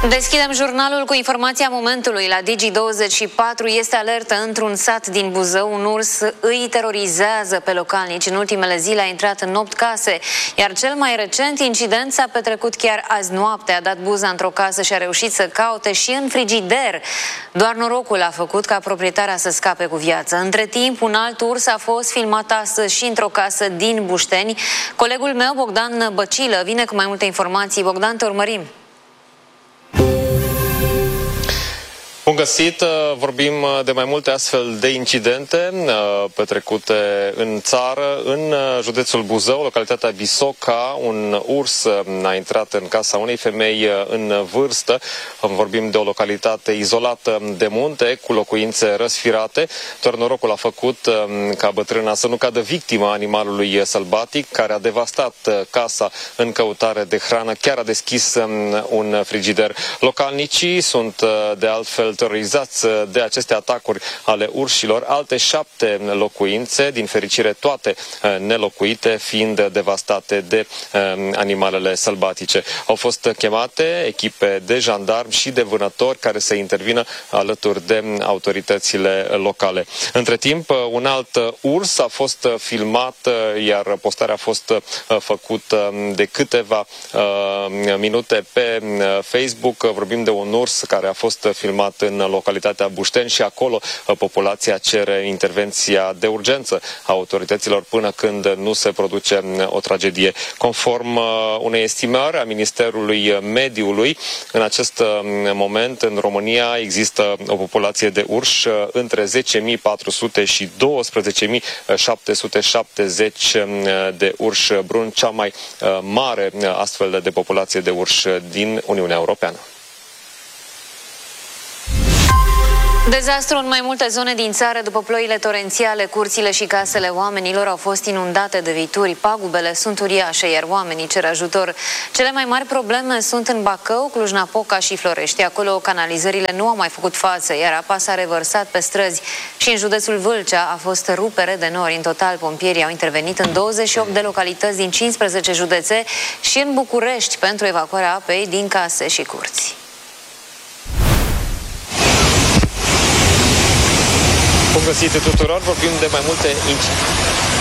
Deschidem jurnalul cu informația momentului. La Digi24 este alertă într-un sat din Buzău. Un urs îi terorizează pe localnici. În ultimele zile a intrat în 8 case, iar cel mai recent incident s-a petrecut chiar azi noapte. A dat buza într-o casă și a reușit să caute și în frigider. Doar norocul a făcut ca proprietarea să scape cu viață. Între timp, un alt urs a fost filmat astăzi și într-o casă din Bușteni. Colegul meu, Bogdan Băcilă, vine cu mai multe informații. Bogdan, te urmărim. Bun găsit! Vorbim de mai multe astfel de incidente petrecute în țară. În județul Buzău, localitatea Bisoca, un urs a intrat în casa unei femei în vârstă. Vorbim de o localitate izolată de munte, cu locuințe răsfirate. Doar norocul a făcut ca bătrâna să nu cadă victima animalului sălbatic, care a devastat casa în căutare de hrană. Chiar a deschis un frigider. Localnicii sunt de altfel terorizați de aceste atacuri ale urșilor. Alte 7 locuințe, din fericire toate nelocuite, fiind devastate de animalele sălbatice. Au fost chemate echipe de jandarmi și de vânători care să intervină alături de autoritățile locale. Între timp, un alt urs a fost filmat, iar postarea a fost făcută de câteva minute pe Facebook. Vorbim de un urs care a fost filmat în localitatea Bușteni și acolo populația cere intervenția de urgență a autorităților până când nu se produce o tragedie. Conform unei estimări a Ministerului Mediului, în acest moment în România există o populație de urși între 10.400 și 12.770 de urși bruni, cea mai mare astfel de populație de urși din Uniunea Europeană. Dezastru în mai multe zone din țară după ploile torențiale. Curțile și casele oamenilor au fost inundate de vituri. Pagubele sunt uriașe, iar oamenii cer ajutor. Cele mai mari probleme sunt în Bacău, Cluj-Napoca și Florești. Acolo canalizările nu au mai făcut față, iar apa s-a revărsat pe străzi. Și în județul Vâlcea a fost rupere de nori. În total, pompierii au intervenit în 28 de localități din 15 județe și în București pentru evacuarea apei din case și curți. Bun găsit tuturor, vorbim de mai multe incidente.